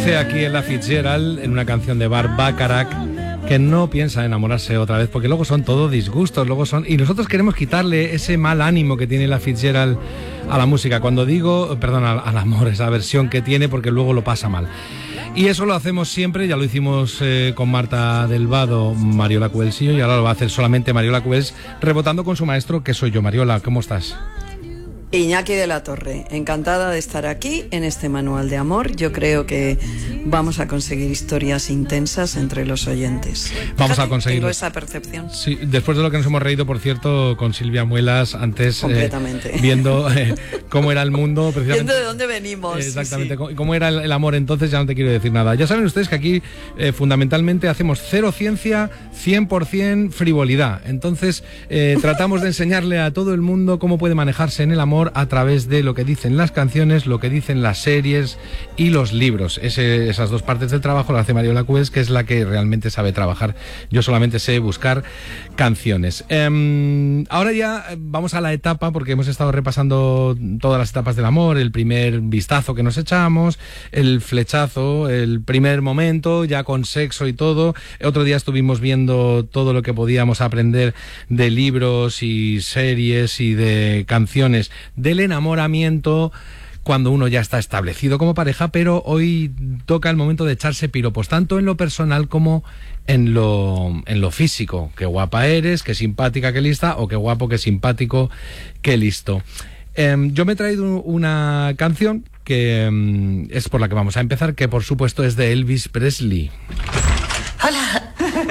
Dice aquí Ella Fitzgerald, en una canción de Burt Bacharach, que no piensa enamorarse otra vez, porque luego son todo disgustos, y nosotros queremos quitarle ese mal ánimo que tiene Ella Fitzgerald a la música. Cuando digo, perdón, al amor, esa versión que tiene, porque luego lo pasa mal. Y eso lo hacemos siempre, ya lo hicimos con Marta del Vado, Mariola Cuelsillo, y ahora lo va a hacer solamente Mariola Cuels, rebotando con su maestro, que soy yo. Mariola, ¿cómo estás? Iñaki de la Torre, encantada de estar aquí en este manual de amor. Yo creo que vamos a conseguir historias intensas entre los oyentes. Vamos a conseguirlo. Tengo esa percepción. Sí, después de lo que nos hemos reído, por cierto, con Silvia Muelas, antes completamente. Viendo cómo era el mundo, viendo de dónde venimos. Exactamente, sí. Cómo era el amor entonces, ya no te quiero decir nada. Ya saben ustedes que aquí fundamentalmente hacemos cero ciencia, 100% frivolidad. Entonces tratamos de enseñarle a todo el mundo cómo puede manejarse en el amor a través de lo que dicen las canciones, lo que dicen las series y los libros. Esas dos partes del trabajo lo hace Mariola Cuels, que es la que realmente sabe trabajar. Yo solamente sé buscar canciones. Ahora ya vamos a la etapa, porque hemos estado repasando todas las etapas del amor, el primer vistazo que nos echamos, el flechazo, el primer momento, ya con sexo y todo. Otro día estuvimos viendo todo lo que podíamos aprender de libros y series y de canciones del enamoramiento cuando uno ya está establecido como pareja, pero hoy toca el momento de echarse piropos, tanto en lo personal como en lo físico. Qué guapa eres, qué simpática, qué lista, o qué guapo, qué simpático, qué listo. Yo me he traído una canción que es por la que vamos a empezar, que por supuesto es de Elvis Presley. Hola.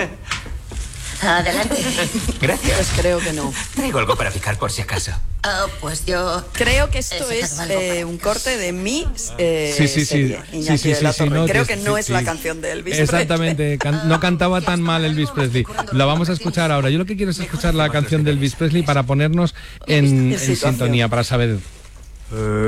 Adelante. Gracias. Pues creo que no. Traigo algo para picar por si acaso. Pues yo... Creo que esto es un corte de mi serie, Iñaki sí, de la Torre. no, creo que no es la canción de Elvis Exactamente, no cantaba tan mal Elvis Presley. La vamos a escuchar ahora. Yo lo que quiero es escuchar la canción de Elvis Presley para ponernos en sintonía, para saber...